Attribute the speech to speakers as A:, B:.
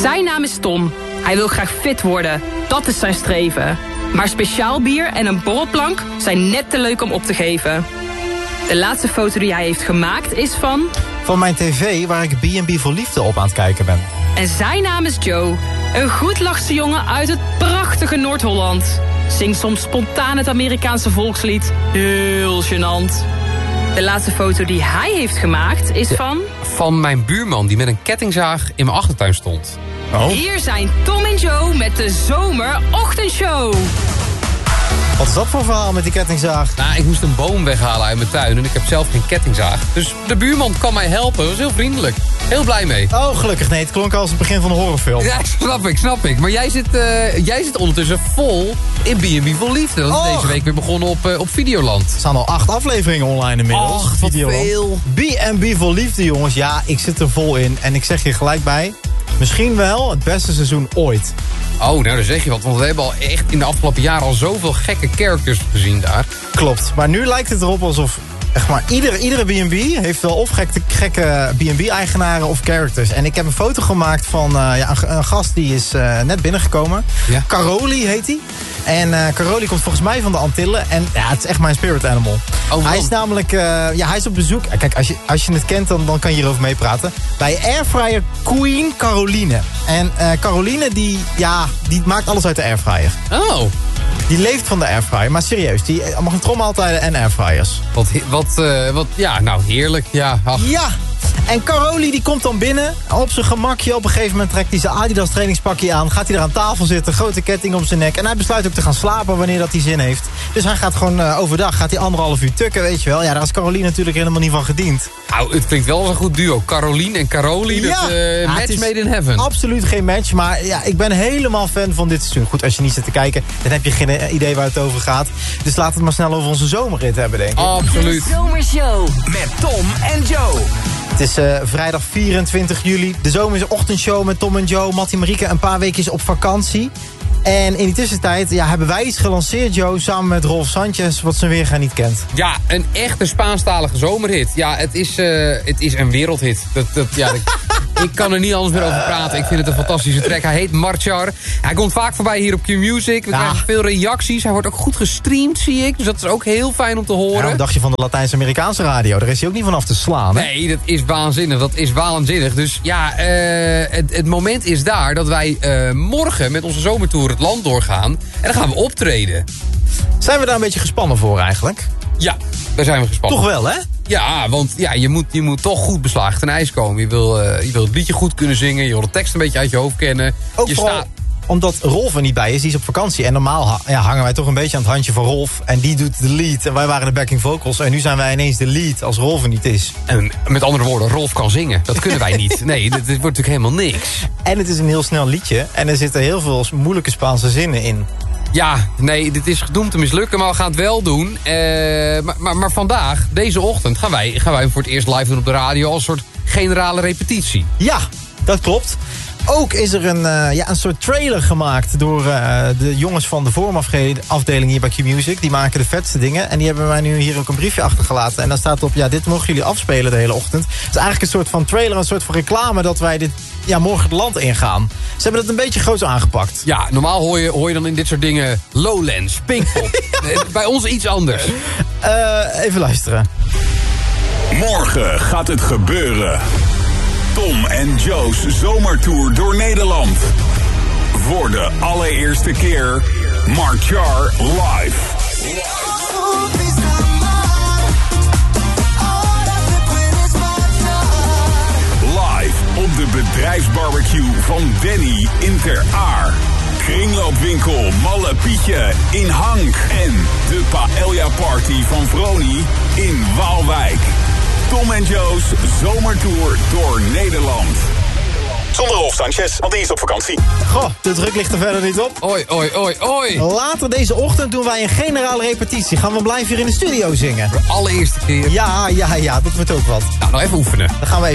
A: Zijn naam is Tom. Hij wil graag fit worden. Dat is zijn streven. Maar speciaal bier en een borrelplank zijn net te leuk om op te geven. De laatste foto die hij heeft gemaakt is van...
B: Van mijn tv waar ik B&B voor Liefde op aan het kijken ben.
A: En zijn naam is Joe. Een goedlachse jongen uit het prachtige Noord-Holland. Zingt soms spontaan het Amerikaanse volkslied. Heel gênant. De laatste foto die hij heeft gemaakt is van...
C: Van mijn buurman die met een kettingzaag in mijn achtertuin stond.
B: Oh.
A: Hier zijn Tom en Joe met de zomerochtendshow.
B: Wat is dat voor verhaal met die kettingzaag?
C: Nou, ik moest een boom weghalen uit mijn tuin en ik heb zelf geen kettingzaag. Dus de buurman kan mij helpen. Dat was heel vriendelijk. Heel blij mee.
B: Oh, gelukkig. Nee, het klonk als het begin van een horrorfilm.
C: Ja, snap ik. Maar jij zit ondertussen vol in B&B voor Liefde. Dat is deze week weer begonnen op Videoland.
B: Er staan al 8 afleveringen online inmiddels.
C: Och, wat veel.
B: B&B voor Liefde, jongens. Ja, ik zit er vol in. En ik zeg je gelijk bij... Misschien wel het beste seizoen ooit.
C: Oh, nou daar zeg je wat. Want we hebben al echt in de afgelopen jaren al zoveel gekke characters gezien daar.
B: Klopt. Maar nu lijkt het erop alsof... Echt maar iedere B&B heeft wel of gekke B&B-eigenaren of characters. En ik heb een foto gemaakt van een gast die is net binnengekomen.
C: Ja.
B: Caroli heet hij. En Caroli komt volgens mij van de Antillen. En ja, het is echt mijn spirit animal.
C: Oh,
B: hij is namelijk hij is op bezoek. Kijk, als je het kent, dan kan je hierover meepraten. Bij Airfryer Queen Caroline. En Caroline, die maakt alles uit de airfryer.
C: Oh.
B: Die leeft van de airfryer. Maar serieus, die mag een trommelmaaltijden en airfryers.
C: Ja, nou heerlijk. Ja, ach.
B: Ja, en Caroli die komt dan binnen op zijn gemakje. Op een gegeven moment trekt hij zijn Adidas trainingspakje aan. Gaat hij er aan tafel zitten, grote ketting om zijn nek. En hij besluit ook te gaan slapen wanneer dat hij zin heeft. Dus hij gaat gewoon overdag, gaat hij 1,5 uur tukken, weet je wel. Ja, daar is Caroli natuurlijk helemaal niet van gediend.
C: Nou, het klinkt wel als een goed duo. Caroline en Caroli,
B: Ja.
C: match made in heaven.
B: Absoluut geen match, maar ja, ik ben helemaal fan van dit seizoen. Goed, als je niet zit te kijken, dan heb je geen idee waar het over gaat. Dus laten we het maar snel over onze zomerrit hebben, denk ik.
C: Absoluut.
D: De Zomershow met Tom en Joe.
B: Het is vrijdag 24 juli. De zomerochtendshow met Tom en Joe. Mattie Marieke een paar weekjes op vakantie. En in die tussentijd hebben wij iets gelanceerd, Joe, samen met Rolf Sanchez, wat zijn weerga niet kent.
C: Ja, een echte Spaanstalige zomerhit. Ja, het is een wereldhit. Ik kan er niet anders meer over praten. Ik vind het een fantastische track. Hij heet Marchar. Hij komt vaak voorbij hier op Q-Music. We krijgen veel reacties. Hij wordt ook goed gestreamd, zie ik. Dus dat is ook heel fijn om te horen.
B: Ja, wat dacht je van de Latijns-Amerikaanse radio? Daar is hij ook niet vanaf te slaan, hè?
C: Nee, dat is waanzinnig. Dus ja, het moment is daar dat wij morgen met onze zomertour het land doorgaan. En dan gaan we optreden.
B: Zijn we daar een beetje gespannen voor eigenlijk?
C: Ja, daar zijn we gespannen.
B: Toch wel, hè?
C: Ja, want ja, je moet toch goed beslagen ten ijs komen. Je wil het liedje goed kunnen zingen. Je wil de tekst een beetje uit je hoofd kennen.
B: Ook vooral omdat Rolf er niet bij is, die is op vakantie. En normaal hangen wij toch een beetje aan het handje van Rolf. En die doet de lead. En wij waren de backing vocals. En nu zijn wij ineens de lead als Rolf er niet is.
C: En met andere woorden, Rolf kan zingen. Dat kunnen wij niet. Nee, dit wordt natuurlijk helemaal niks.
B: En het is een heel snel liedje. En er zitten heel veel moeilijke Spaanse zinnen in.
C: Ja, nee, dit is gedoemd te mislukken, maar we gaan het wel doen. Maar vandaag, deze ochtend, gaan wij voor het eerst live doen op de radio als een soort generale repetitie.
B: Ja, dat klopt. Ook is er een soort trailer gemaakt door de jongens van de vormafdeling hier bij Q-Music. Die maken de vetste dingen. En die hebben mij nu hier ook een briefje achtergelaten. En daar staat op, dit mogen jullie afspelen de hele ochtend. Het is eigenlijk een soort van trailer, een soort van reclame dat wij dit morgen het land ingaan. Ze hebben het een beetje groots aangepakt.
C: Ja, normaal hoor je dan in dit soort dingen Lowlands, Pinkpop. Bij ons iets anders.
B: Even luisteren.
E: Morgen gaat het gebeuren. Tom en Joe's zomertour door Nederland. Voor de allereerste keer Marchar live. Live op de bedrijfsbarbecue van Danny in Ter Aar. Kringloopwinkel Malle Pietje in Hank. En de Paella Party van Vroni in Waalwijk. Tom en Joe's zomertour door Nederland. Zonder Rolf Sanchez, want die is op vakantie.
B: Goh, de druk ligt er verder niet op.
C: Oi, oi, oi, oi.
B: Later deze ochtend doen wij een generale repetitie. Gaan we blijven hier in de studio zingen.
C: De allereerste keer.
B: Ja, dat wordt ook wat.
C: Nou, even oefenen.
B: Dan gaan we even